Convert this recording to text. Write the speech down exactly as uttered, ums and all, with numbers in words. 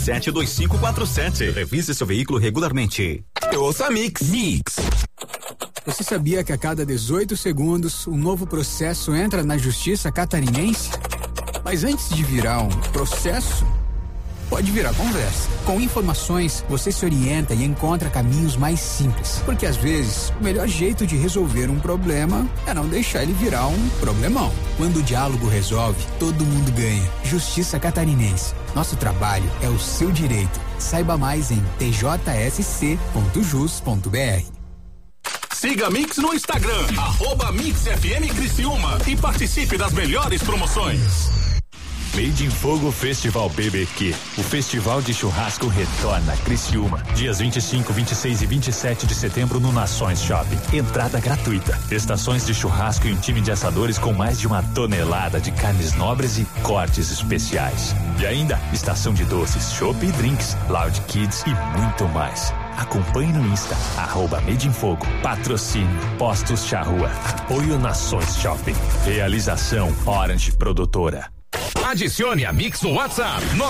sete dois cinco quatro sete. Revise seu veículo regularmente. Eu ouço a Mix. Mix. Você sabia que a cada dezoito segundos um novo processo entra na Justiça Catarinense? Mas antes de virar um processo, pode virar conversa. Com informações, você se orienta e encontra caminhos mais simples. Porque às vezes, o melhor jeito de resolver um problema é não deixar ele virar um problemão. Quando o diálogo resolve, todo mundo ganha. Justiça Catarinense. Nosso trabalho é o seu direito. Saiba mais em t j s c ponto jus ponto b r. Siga a Mix no Instagram, arroba Mix F M Criciúma e participe das melhores promoções. Made in Fogo Festival B B Q. O festival de churrasco retorna a Criciúma. Dias vinte e cinco, vinte e seis e vinte e sete de setembro no Nações Shopping. Entrada gratuita. Estações de churrasco e um time de assadores com mais de uma tonelada de carnes nobres e cortes especiais. E ainda, estação de doces, chopp e drinks, Loud Kids e muito mais. Acompanhe no Insta, arroba Made in Fogo. Patrocínio Postos Charrua. Apoio Nações Shopping. Realização Orange Produtora. Adicione a Mix no WhatsApp.